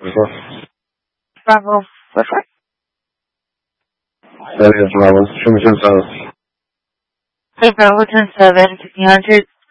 Bravo. That's right. That is Bravo. Show me 10,000. Hey, Bravo 10-7, 1500.